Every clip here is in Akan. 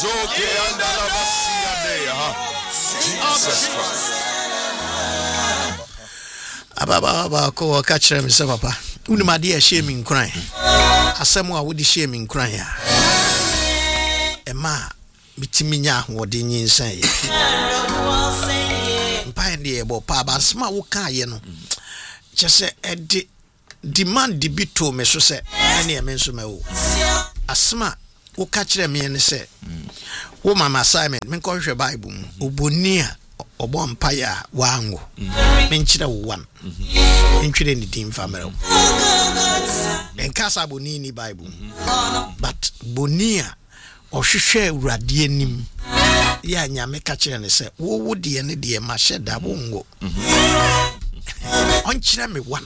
Jesus Christ. Ababa ko ka kire me se papa. Unimade e hye mi nkran. Asem a wodi hye mi nkran ya. Ema bitimi nya ahode nyinsan ye. Mpa ndi e bo pa ba asem a wo ka ye no. Kyese edi demand bi to me so se ene e me nso me wo. Asem a wo ka kire me ne se wo mama assignment me ko hwe Bible obonia obo mpaya wango menchira wo wan entwire ni dim famero enkasa boni ni Bible but bonia ohwehwe awurade anim ya nyame ka kire ne se wo de ne de ma hyeda bongo onchira me wan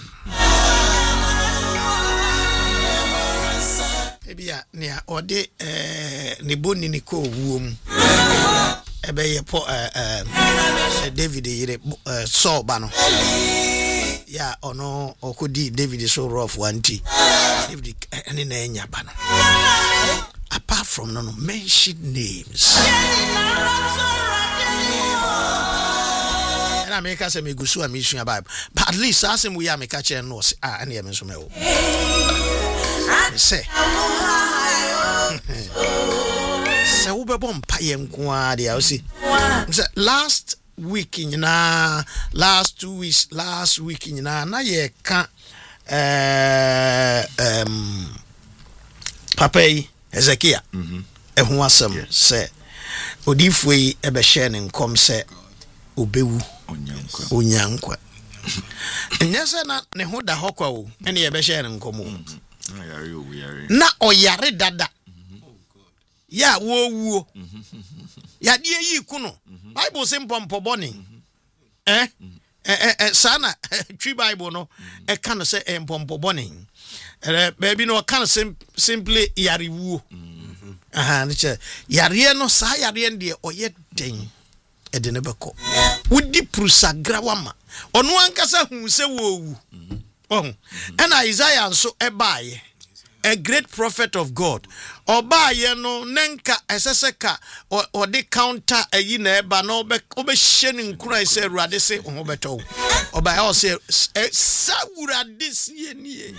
ebia ne ode ne boni ni ko wuom ebe ye po David yire so ba no ya ono okodi David so rough wanti David ene na enya ba no apart from no mention names and I make us me gusu a mission Bible but at least as we are make a chair no ene me so me wo say se wo be bom paye nko a dia o si last week last 2 weeks last week na ye ka papa Ezekiel ehu asem se odifui ebe share ne nkom se obewu onyankwa nyese na ne ho da hokwa wo ene ebe share ne nkom na oyare dada ya wo ya die yi kuno Bible say mpompo boni sana twi Bible no e kan say mpompo boni baby no kan simply yare wuo nche yare no sa yare ndie oye den e de ne beko wudi prusagra wama ono ankasa hu se wo wu and Isaiah so ebaye a great prophet of God obaye no nenka eseseka o de counter ayi na eba no obe hyeni nkura se ruade se ho beto obaye o se sawurade sie nie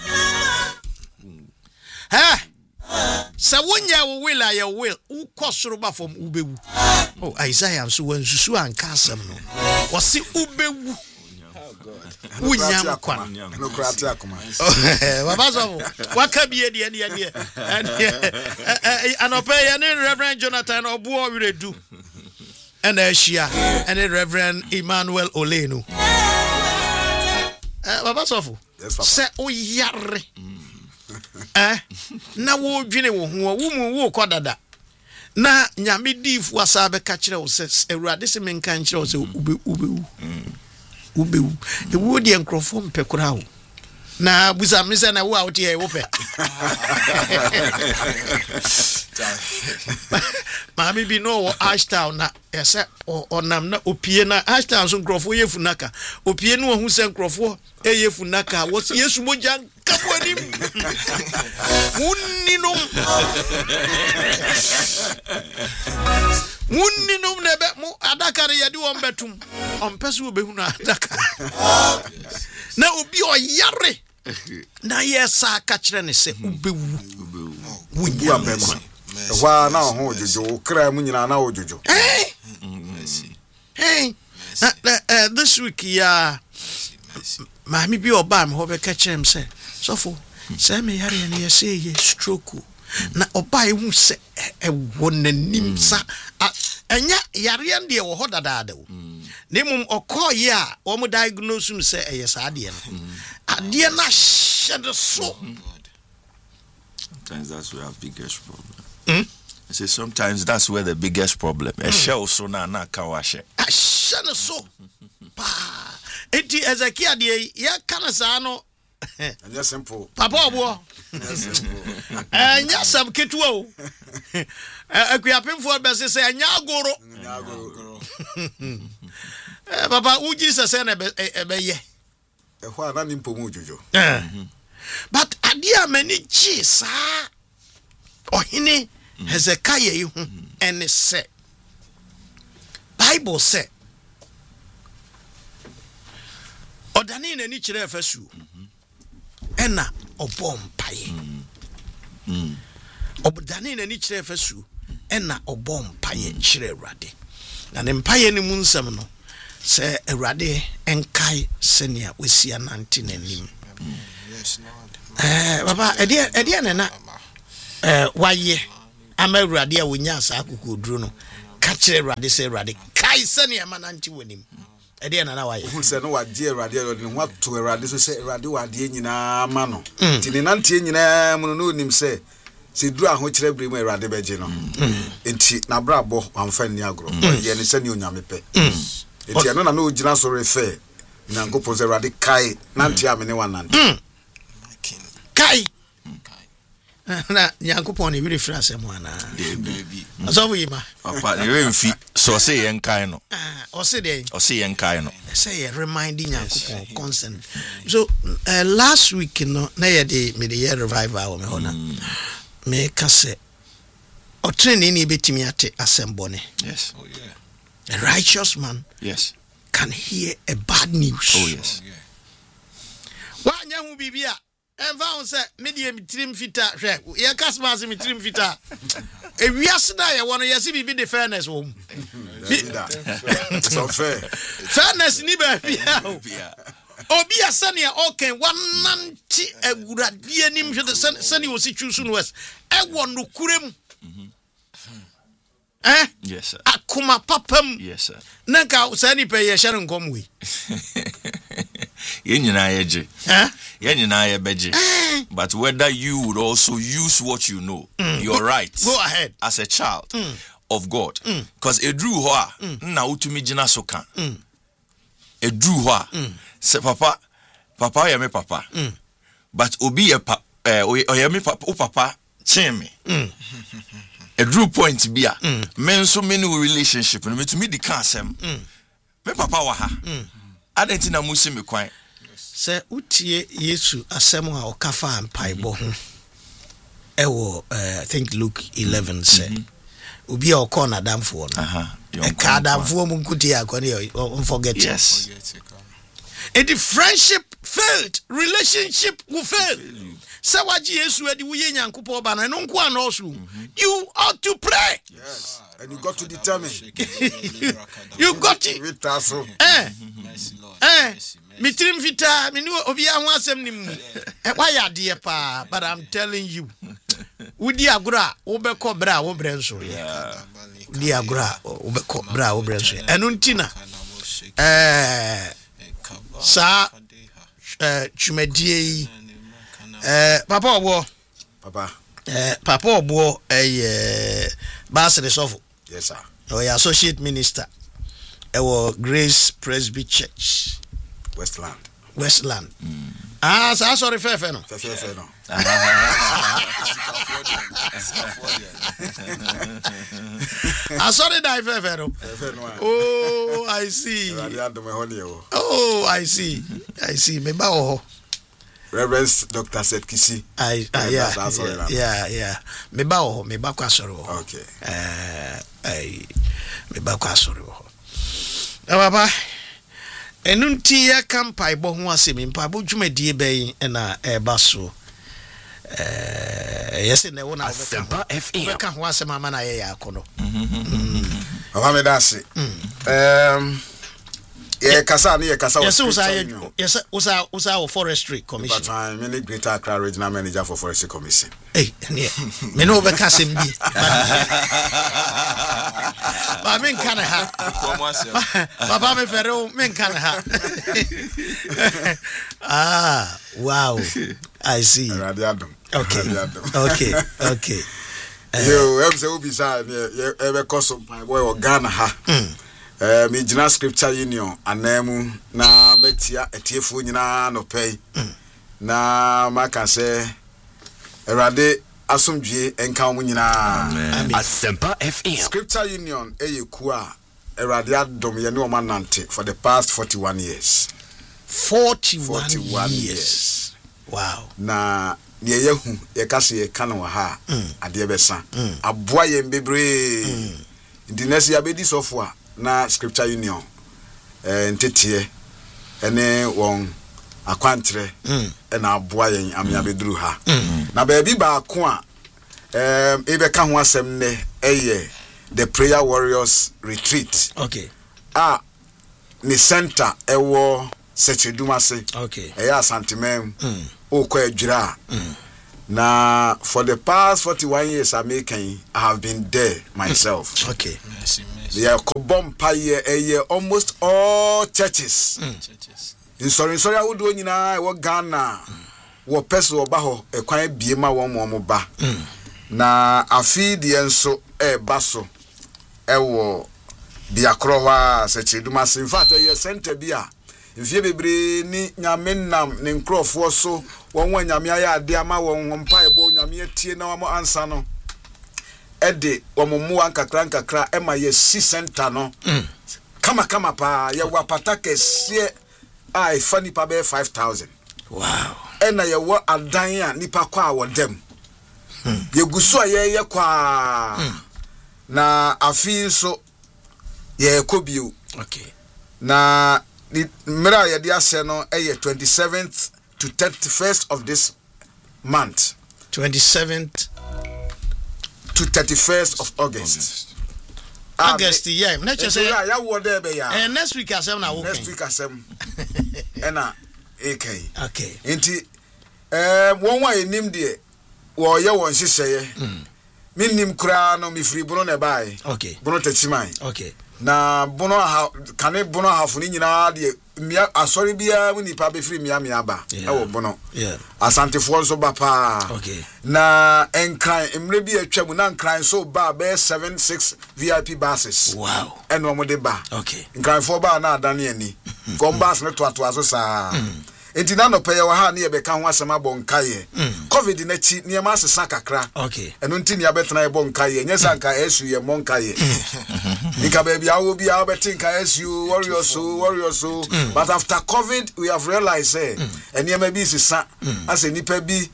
sa wonya wo will aye will ukosoro ba from ubewu Isaiah so wansusu anka asem no wo se ubewu Unyamkwa no krati akoma baba so wakabie de anope ye ne Reverend Jonathan Obuo Wiredu and Asia and Reverend Emmanuel Olenu baba so se oyare na wo dwene wo ho wo mu wo kodada na nyame difu asabe ka kire wo se Ewurade se menka kire wo se ubewu ewu de enkrofo mpekura wo na buza misa na wo a wote e wo pe mami bi no Ashtown na ese onam na opie na Ashtown so nkrofo yefunaka opie no hu se nkrofo eyefunaka wo Yesu moja kabwanim Muninum nebe mu adaka re yedi won betum onpesu obehu na adaka na obi oyare na yesa ka kire ne se obewu wunya amema wa na ho ojojo kra mu nyina na ojojo this week ya mami bi oba me ho be ka kire me se sofo se me yare ne yese ye stroke na oba ehu se wonanim sa enya yare ndie wo ho dadaada wo nemum okoye a wo mu diagnose mu se eyesa ade no ade na hye so sometimes that's where our biggest problem I say sometimes that's where the biggest problem show so na ka wa hye hye so pa enti Ezekiel de ya kana sa no just simple papa obo anya sab ketua o akuapemfo be se anya agoro papa uji se na be ye ehwo ana ni mpomu ojojo but adia mani chi sa ohene Hezekiah ihu and say Bible say Odani na ni kyerɛ afasu ɛna ɔbɔ mpae Odani na ni kyerɛ afasu ɛna ɔbɔ mpae kyerɛ Awurade na ne mpae ne mu nsɛm no sɛ Awurade enkai sɛnea wesia nante nanim baba ɛdeɛ na waye ama Awurade a wonya asa akokoduro no ka kyerɛ Awurade sɛ Awurade kai sɛnea manante wanim ɛdeɛ na waye hu sɛ no wagye Awurade ne ho ato Awurade so sɛ Awurade wade nyinaa ma no nti ne nante nyinaa mu no onim sɛ duru aho kyerɛ bere mu Awurade bɛgye no enti na brabɔ amfa ni agro yɛ ne sɛ ne onyame pɛ enti ɛno na no gyina so refɛ Nyankopɔn sɛ Awurade kai nante amene wa nante kai na Nyankopɔn ne wiri fra asɛm ana asɔfo yima papa ne remfi so say yen kai no ɔse de ɔse yen kai no say you reminding Nyankopɔn constant so last week no na ye de me the year revival me hona me ka se ɔtrene ne betimi ate asɛm bɔne yes a righteous man yes can hear a bad news oh yes wa nya hu bibia enfa on say media mitrim fita hwe ye kasma se mitrim fita ewiase da ye wono ye se bibi de fairness wo so fairness ni ba bia obi asane okay wananti agurade anim hwe sane wo si chusu no wes e wono kurem yes sir akuma papam yes sir nanka sani pe ye hye nkom we yen nyina ye beje but whether you would also use what you know you're right go ahead as a child of God because e drew ho a na utumi gina so kan e drew ho a se papa ya me papa but obi ye ya me papa chen me a drew point bia men so many relationship no me to me the can asem me papa wa ha adenti na musi me kwan se utie Yesu asem a okafa mpaebo ho ewo I think Luke 11 say obi a okona damfo no e ka damfo mu nkuti akone forget yes and the friendship failed relationship will fail say waji Yesu adi wo ye Nyankopon ba na no nko anoso you ought to pray yes and you got to determine you got to mitrim vita mini obi a ho asem nim why ade pa but I'm telling you udi agura wo be ko bra wo bre nso udi agura wo be ko bra wo bre nso enu ntina sa chumedie papa obo Basre Sofo yes sir your associate minister Grace Presby Church Westland sorry fefe no sorry die fefe no oh I see I see me ba ho Reverend Dr. Setkisi yeah me ba ho me ba kwa sorry ho okay me ba kwa sorry ho baba enunti ya kampai bo ho asemi mpa bo dwumadie ben na eba so yesi na wona Asempa FM beka ho asema ma na ye ya akono baba me dase ye kasa yes usa forestry commission but I'm in the Greater Accra Regional Manager for Forestry Commission me no be kasa mbi ba men kana ha baba me fero men kana ha wow I see okay yo em se obi sa e be koso boy o Ghana ha me gina scripture union anamu na metia etiefo nyina no pay na maka se Erade asomdwie enka wo nyina Asempa FM scripture union eyeku a Erade adom ye ne o manante for the past 41 years 41 years wow na ne yehu ye ka se ye ka no ha ade besa aboa ye bebre dinesi abedi sofo na scripture union ntete ene won akwantre na aboa ye amia beduru ha na ba bi ba ko a ebe ka ho asem ne eye the prayer warriors retreat okay ni center ewo Sechedumase okay eya santimem okwa adwira na for the past 41 years I have been there myself. Okay. Yeah, Kobompa ye almost all churches. In sorry I would do nyina wo Ghana wo peso oba ho ekwan biema wo mo ba. Na afi de enso baso ewo biakrowa Sechedumase. In fact ye center bia If bebre ni nyamenam ne nkrofo so won nyame aya ade ama won mpa ebo nyame tie na wamo ansa no ede womomu ankakra ema ye si center no kama pa ye wapata kese ai fani pa be 5000 wow ena ye wo adan a nipa kwa wodem ye guso ye kwa na afi so ye kobio okay na Mira ya dia se no 27th to 31st of this month. 27th to 31st of August. August yeah. Next say ya wo there be ya. Next week asem na wo. Next week asem. Ena AK. Okay. Enti won wa enim de wo ye won hihye. Minnim kura no mi free bono na bai. Okay. Bono tachiman. Okay. Na bono ha kane bono ha funi nyina de mia asori bia mu nipa be free mia ba e wo bono asante fo so ba pa okay na enkran emre bi atwa mu na enkran so ba be 7-6 VIP buses wow eno mo de ba okay enkran fo ba na adane ani kombas ne to aso sa enti na no peye wa ha na ye be ka ho asema bonkaye covid na chi ne ma asesa kakra okay eno nti ne abetena ye bonkaye nyesa nka esu ye monkaye nika baby awo bi abetinka esu warriors so but after covid we have realized ene ma bi sesa ase nipa bi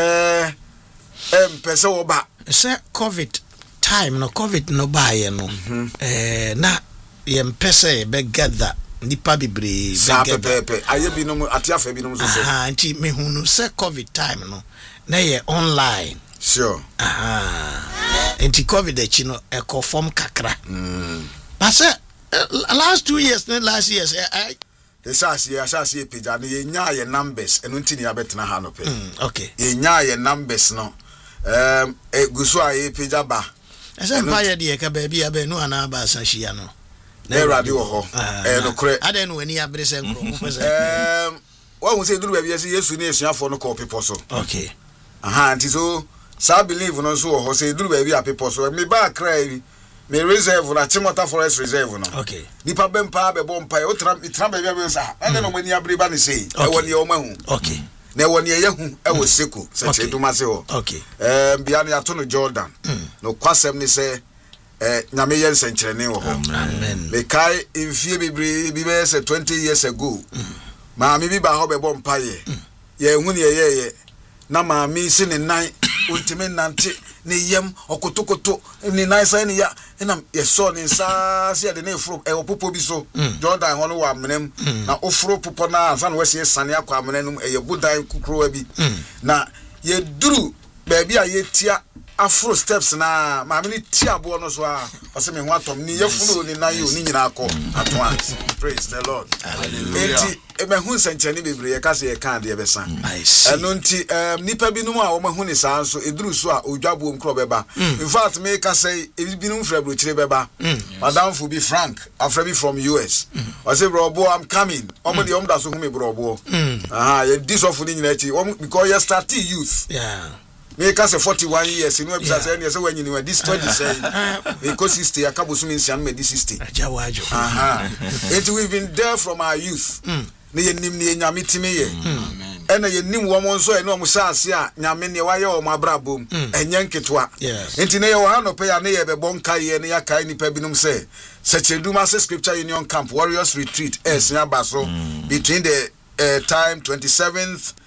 pese wo ba say covid time no covid no ba ye no na ye mpese be gather nipa bibre pepe aye bi no atiafa bi no so anti me hunu say covid time no na ye online sure anti covid echi no e conform kakra but say last 2 years last years asasi page and ye nya ye numbers enu nti ni abetena ha no pe okay ye nya ye numbers no guso aye page aba ese mpa ye de ka ba bi abenu ana ba asahia no na radio ho no kure ade no ani abre se nkro mo pese wa hu se duru ba bi ese Yesu na esuafo no ko people so okay anti so sa believe no so ho se duru ba bi a people so me ba kra me reserve na Chimota Forest Reserve no okay nipa bempa be bompa o tra ba bi sa ade no mani abre ba ne sei e woni o mahu okay na woni ye hu e wo seku se Dumase ho okay bia na ato no Jordan no kwasem ni se nyame ye nsenkyerene wo ho amen me kai infie bebre bi be se 20 years ago ma mi bi ba ho be bompa ye hu ne ye na ma mi si ne nan ultime nante ne yem okotokoto ni nice ni ya na ye so ni sa se de na efro e opopo bi so Jordan hono wa menem na ofro popo na ansa na wese sane akwa amenem e ye budan kukrowa bi na ye duru ba bi a ye tia afro steps na ma me tia bo no so a ose me ho atom ni ye funu ni na yo ni nyina akọ atwans praise the Lord hallelujah ebe hu senchani bebre ye kase ye kan de besa eno nti nipa binum a wo ma hu ni sa so eduru so a odwabo mkro beba in fact me kase binum frabro chire beba madam fu bi Frank afrabi from US I say bro boy I'm coming omo de omda so hu me bro boy ye disofu ni nyina chi because you start youth me ka say 41 years inu ebisa say ne say wanyini wa this 20 say because 60 akabosu mi nsian me 60 ajawajo we've been there from our youth ne yenim ne nyame timi ye ena yenim wo mo nso ene o mo saase a nyame ne wa ye o mo abrabom enye nketwa enti ne ye wo ha no pe ya ne ye be bonka ye ne ya kai nipa binum say Sechedumase Scripture Union Camp Warriors Retreat esia baso between the time 27th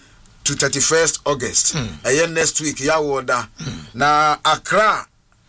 to 31st August. Next week ya woda. Na Accra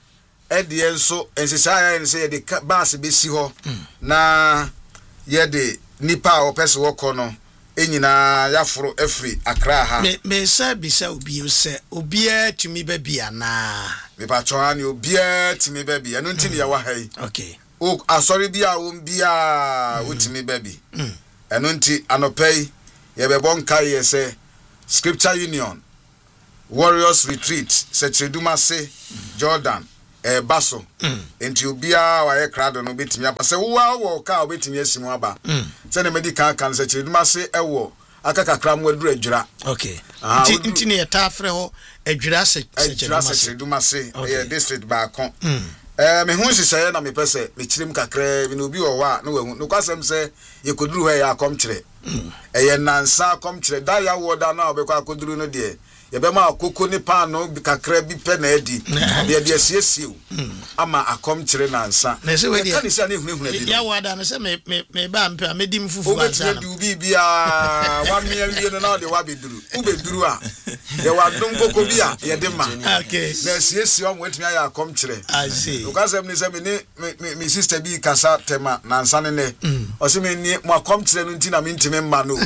edie nso ensesaya en say de bus be si ho. Na ye de nipa opese woko no enyina yaforo afri Accra ha. Me say bisa obi se obi atumi ba bia na. Me patcho ani obi atumi ba bia. No ntini ya wa hai. Okay. O asori bia wo bia utimi ba bi. Eno nti anopei ye be bon kai ye say Scripture Union Warriors Retreat Setreduma se Jordan Baso enti obia wa ye krado no betimi aba se wo wo ka obetimi asimu aba se ne medical kan Setreduma se ewo akakakra mu aduru adwira. Okay. Nti ne yeta afre ho adwira Setreduma se ye district ba kon. Me hu hyehyɛ na me pese me kirim kakra bi no bi wo wa no wahu no kwasem se ye koduru he ya akom kire eye nansa akom kire da ya wo da na obekwa akoduru no de ye be ma akoko ni pa no bi kakra bi pe na adi de asiesie ama akom kire nansa na se we de kan se na ehunehuna bi ya wo da no se me ba mpe amedim fufu ansa na o bi bia wa me awie no na de wa beduru ubeduru a ye wa dum koko bi a ye de ma okay na asiesie o mo etumi ya akom kire I see ukasem ni se me sister bi kasa tema nansa ne o se me ni mo akom kire no ntina me ntime mma no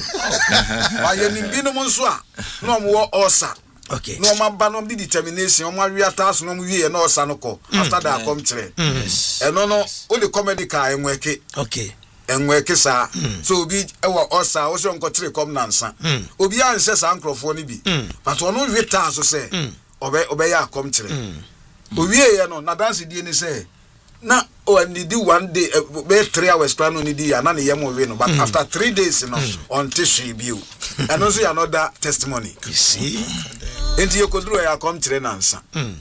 aye ni bi no mo nso a no mo wo osa. Okay. No man ba no be determination. O ma wi atas no wi na osa no ko after that come kire. Eno no o the comedy ka enweke. Okay. Enweke sa. So obi e wo osa o se nko kire come nansa. Obi anse sa nkrofo ni bi. But ono wi ta so se obe ya come kire. Owi ye no na dance die ni se na o need one day be 3 hours plan no need ya na ne yem we no but after 3 days no on tissue biu. And also another testimony. You see? Enti yokodru ya come kire nansa.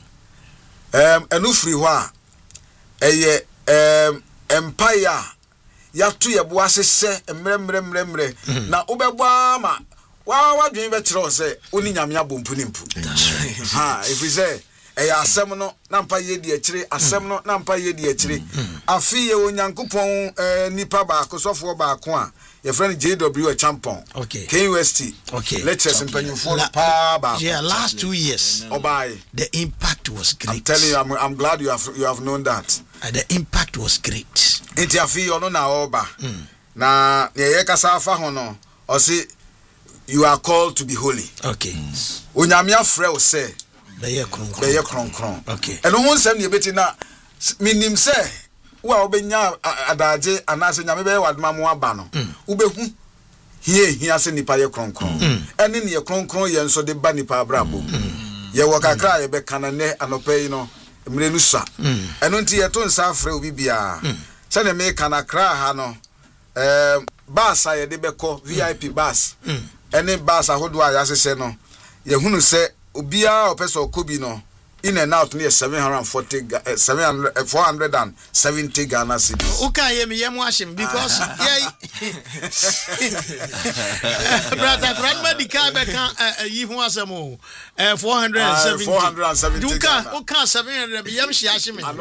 Enu free ho a eye empire ya tu ye bo asese emremremremre na obegba ma wa dwen be kire o se oni nyame abompu ni mpu. Ha if we say asem no na mpa ye di akire asem no na mpa ye di akire afi ye onyankopon nipa ba ko sofo ba ko a your friend JW Champon. Okay. KUST. Okay. Lectures in Penyufo pa ba. Yeah, last 2 years. Obai. The impact was great. I'm telling you, I'm glad you have known that. The impact was great. Enti afi ono na oba. Na ye kasa fa ho no. O say you are called to be holy. Okay. Onyame afre o say be ye kronkron. Okay. Eno ho nsem ne beti na minim say wa obenya adaje anase nyame be wadma mo aba no ubehu hie se nipa ye kronkron ene ne ye kronkron ye nso de ba nipa abrabo ye wo kakra ye be kanane anopai no mire nu sa eno nti ye to nsa afre obi bia se ne me kanakra ha no bus a ye de beko VIP bus ene bus ahodo a yasese no ye hunu se obia opese okobi no in and out near 470 Ghana cedis. Okay, me washing because brother grandma the car back you want some 470 Duka okay 700 yam shiashim I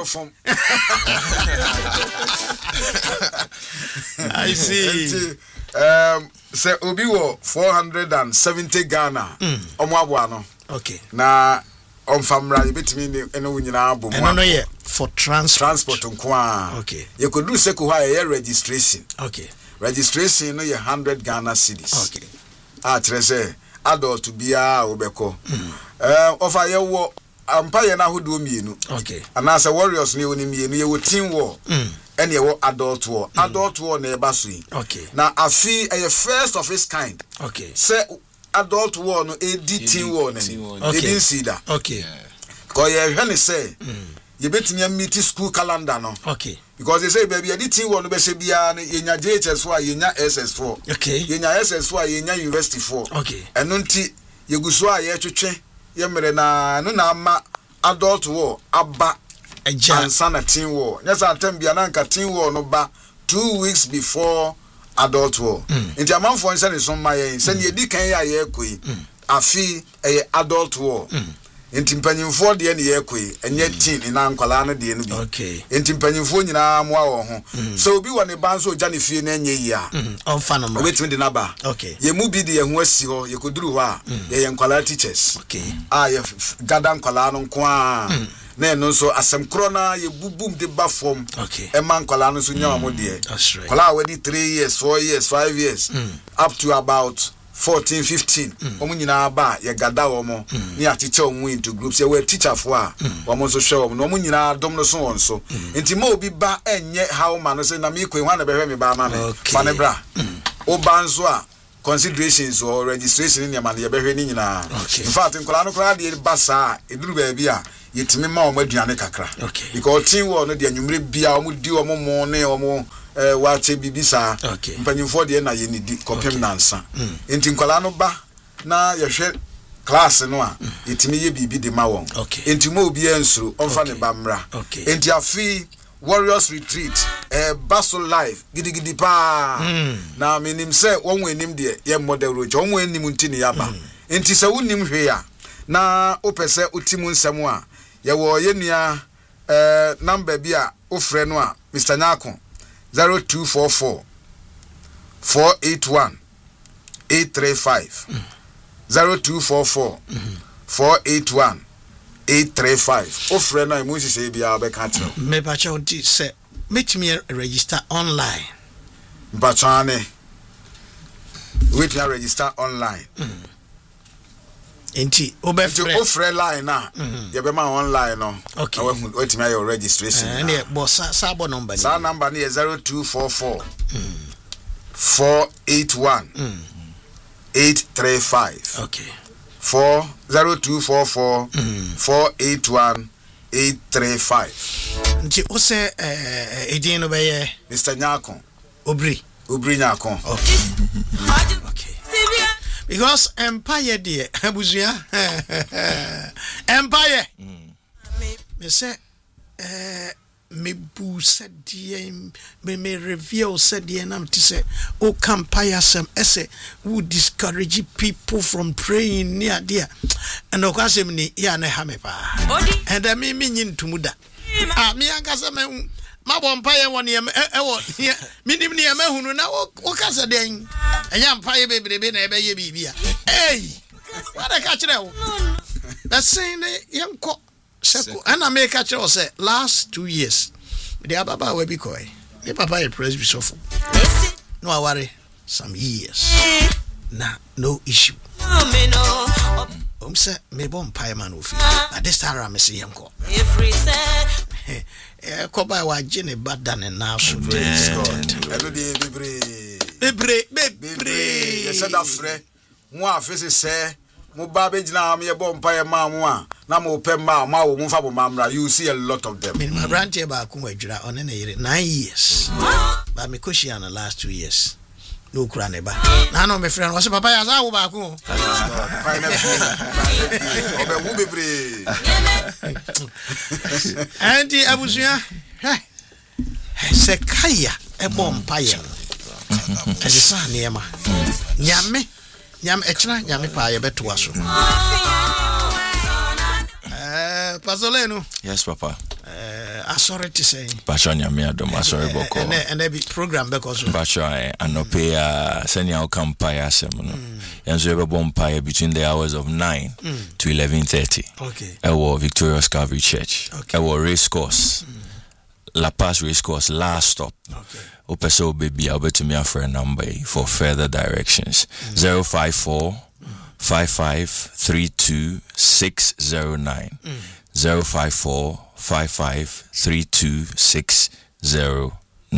see say obi wo 470 Ghana omwabo no okay na on famra betimi eno nyina bom no ye for transport nko okay you could do seko ha ye registration okay registration no ye 100 Ghana cedis okay trese adult bia obeko offer ye wo ampa ye na hodo mienu okay anasa warriors ne woni mienu ye wo team war and ye wo adult war na e baso yi okay na afi a first of its kind okay say adult war no editing war na edin sida okay ko ye hwe say ye betimi meet school calendar no okay because they say baby editing war no be se bia na yenya JHS4 yenya SS4 okay yenya SS4 yenya university 4 okay eno nti ye guso a ye twetwe ye mere na no na ama adult war aba ansana teen war nyesa atem bia na nka teen war no ba 2 weeks before adult war nti amanfo nse ne so maye nse ne edi kan ya ye koi afi adult war enti mpanyimfo de ne yɛkɔi enye teen ina nkwala no de no bi okay enti mpanyimfo nyina moa wɔ ho so obi wɔ ne ban so ogya ne fie na enye yi a ɔmfa no obetimi de naba okay ye mu bi de ye ho asi ho ye koduru ho a ye nkwala teachers okay ye gada nkwala no nko a na eno so asem kro na ye bubum de ba form okay e man nkwala no so nya mo de kwala we di 3 years 4 years 5 years up to about 14 15 omu nyina ba ye gada wo mo ni atiche omu into groups ye we teacher fo a wo mo so hwe wo no omu nyina dom no so won so enti ma obi ba enye how man no say na me kwen hwa na behwe me ba ma me fa ne bra o ban so a considerations or registration in yamane ye behwe ni nyina in fact nkola no kora de basa eduru ba bia yetimi ma o maduane kakra because tin wo no de anwumre bia o mu di o mo ne o mo wache bibisa mpanyimfo de na ye ni di kopem nansa enti nkola no ba na ye hwe class no a yetimi ye bibi de ma won enti mo obi ensuro onfa ne ba mra enti afi Warriors Retreat Basel Live gidigidi pa na menim se won wenim de ye model roach won wenim ntini yaba enti se wonim hwe ya na opese otimu nsem a ye wo ye nua number bi a ofre no a Mr Nyako 0244 481 835 0244 481 835 ofre na imu sise bia be ka tro me ba cha onti se meet me register online mbachane wait to register online enti obefre ofre line na ye be ma online no okay wait me your registration and bo sa bo number sa number ni 0244 481 835 okay 0244 481 835 nti o se edin no be ye Mr Nyako Obri Nyako okay because empire de abusua empire me say me bu sadie me review sadie nam ti say o campire sem ese who discourage people from praying near there and o kwasem ni ya na ha me pa and me nyin tumuda me anka se me ma bo mpaye won ye ewo minim ne ma hunu na o kasa den enya mpaye bebrebe na ebe ye bibia what I catch there that's saying yenko seko ana me catch o say last 2 years the ababa we be koi the papa e presbyterian no aware some years na no issue say me bon mpaye man ofi at this time me say yenko koba wa jene badane na so praise God elo de bebre ye said afre mo afese se mo ba be gina me bo mpaye ma mo a na mo pe ma wo mo fa bo mamra you see a lot of them me my brand here ba ku adwura one na yire 9 years ba me koshi an the last 2 years no kura ne ba na no me friend wo se papa ya za wo ba ku obe wo bebre anti abusua se kaya e bom paye ese sa niema nyame echina nyame pa ye beto aso Pazoleno. Yes, Papa. Sorry to say. Passion nyame adom sorry boko. And be program because Passion anope senior campaign asem no. Enso ebe bompire between the hours of 9 to 11:30. Okay. Ewo Victorious Calvary Church. Okay. Ewo race course. La Paz race course last stop. Okay. Opeso baby obetumi afre number for further directions. 054 5532 054 5532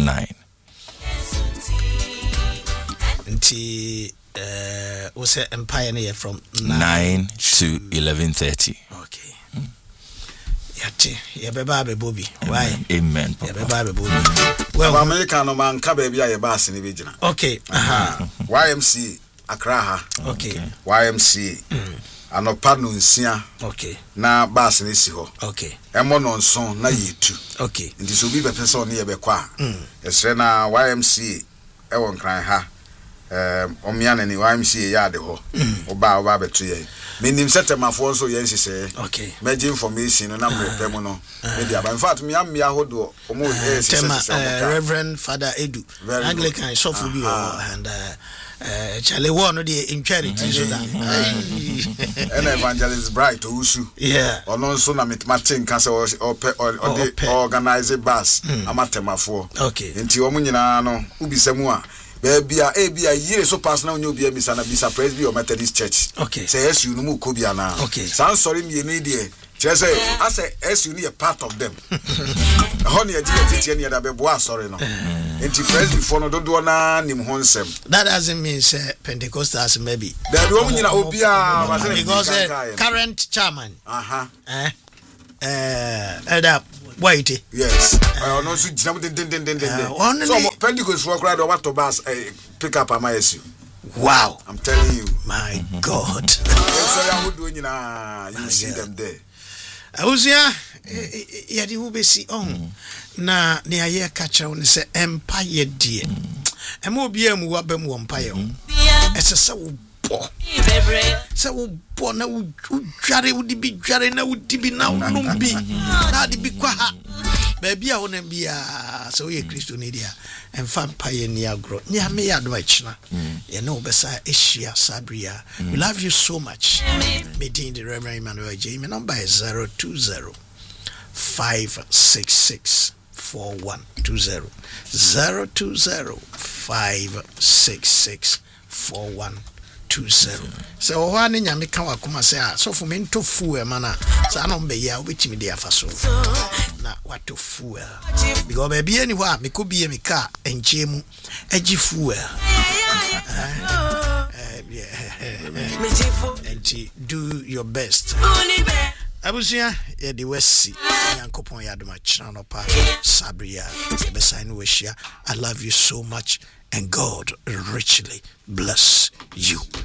Nti was empire near from 9 to 11:30. Okay. Yati ye beba be Bobby. Why? Amen. Ye beba be Bobby. Well, America no man ka ba bia ye bass ni be gina. Okay. YMC Accra ha. Okay. YMC anopa no nsia. Okay. Na bass ni si ho. Okay. Emo no nson na yetu. Okay. Nti so bi be person ne ye be kwa. Esre na YMC e won kran ha. omiana ni YMCA ya de ho oba beto ye menim setemafo nso ye nhise okay meje information no na mrepem no media in fact me am ya hodo omo Reverend Father Edu Anglican sofu bi and Charlie one the in charity so that and Evangelist Bright Owusu ono nso na metmatin kan se organize bus amatemafo okay nti omo nyina no ubisemu a Bebia year so pass now new be misana bisa Presby or Methodist Church. Okay. Say yes you no mu kobia na. Okay. Sound sorry me no dey. Just say I say yes you need a part of them. Honey a titi any other beboa sorry no. Enti Presby for no do na nim ho nsem. That doesn't mean say Pentecostals maybe. There do nyina obia because current chairman. Elder White. Yes. I no so jina den. So Pentecost for crowd or what to bus pick up am yesu. Wow, I'm telling you. My God. Sorry I would do nyina you see them there. Awusia yadi hu besi on na ne aye ka kire won se empire die. Ema obi am wa bam wo empire ho. Esese wo bo. Se wo bo na wo dware wo di bi dware na wo di bi na wo nom bi. Na di bi kwa ha. Baby a wona bia so ye Kristo ne dia emfa empire ni agro. Nya me ya do achina. Ye no besa Asia Sabria. We love you so much. Meeting the Reverend Emmanuel J. My number is 020 566 4120 020 566 4120. So one in Yamika Wakuma say, so for me to fool mana, so I don't be ya which me there for so. Na what to fool because baby anywhere, me could be a car and Jemu edgy fool. And do your best. Abusia ya the West Sea Yankopon Yaduma Channel Park Sabria Besainu Weshia. I love you so much and God richly bless you.